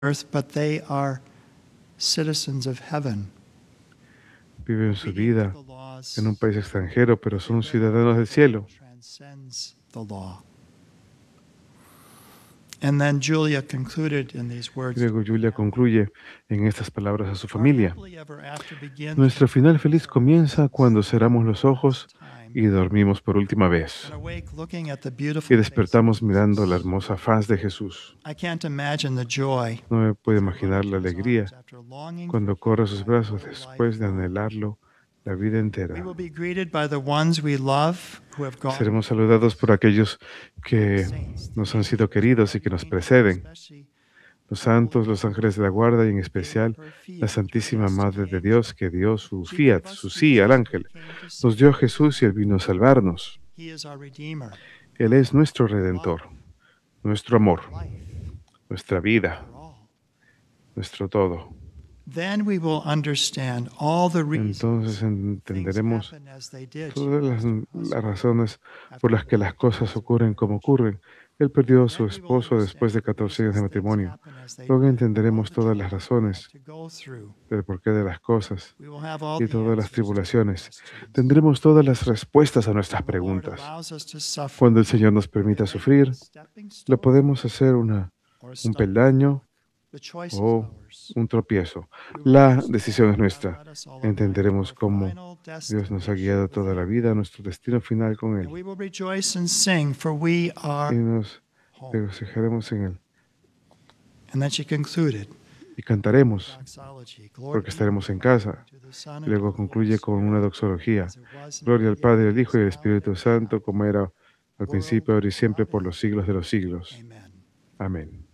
earth, but they are citizens of heaven. Viven su Obedient vida to the laws en un país extranjero, pero of son the ciudadanos del cielo. transcends the law. And then Julia concluded in these Y words. luego Julia concluye en estas palabras a su Our familia. happily ever after begins Nuestro when final we feliz close our comienza eyes cuando cerramos los for the ojos last time y dormimos por última vez. and awake looking at the Y beautiful face of despertamos mirando la Jesus. hermosa faz de Jesús. I can't imagine the joy No me puedo as I run imaginar into la his alegría arms after longing for cuando him corre a sus my brazos whole después life de long. anhelarlo la vida We entera. will be greeted by the ones we love who have gone Seremos before saludados us. por aquellos The que saints, the nos han sido angels, the queridos y que guardian nos angels, preceden, especially los our Holy santos, los Mother ángeles de la of God, guarda y en who gave especial up her la fiat, her Santísima Madre destiny de angel. Dios que dio su She fiat, gave us su sí al Jesus, who ángel. came to Nos save dio a us. Jesús y Él vino a salvarnos. He is our Redeemer, Él es nuestro our love, Redentor, nuestro amor, our life, nuestra vida, our all. nuestro todo. Then we will understand all the Entonces reasons things entenderemos happen as they did to todas your lost las husband razones por after las que las 14 cosas years of ocurren como ocurren. Él perdió a su Then we will esposo después de understand the 14 años de reasons things matrimonio. happen as they Luego did, all entenderemos the todas las trials we had razones to go through. del porqué de las cosas We will have all y the todas las answers to our tribulaciones. questions. Tendremos todas las respuestas a nuestras When the Lord preguntas. allows us to suffer, Cuando el Señor nos it permita may be a sufrir, stepping lo stone podemos hacer or a un stumbling peldaño block. The choice is o ours. un tropiezo. We will La decisión understand es how God nuestra. led us all our life to Entenderemos our cómo final Dios nos ha destination guiado with toda la Him. vida a nuestro destino final con And Él. we will rejoice and sing, for we Y are nos home. regocijaremos en Él. And then she concluded Y cantaremos doxology. Glory porque be to estaremos the en Father, casa. to the Son, Y and to luego the Holy concluye con una Spirit, doxología. as it was in the Gloria al beginning, Padre, al Hijo y al is now, and Espíritu ever shall Santo, como era al be, world principio, ahora y siempre, without por los end. siglos de los siglos. Amen. Amén.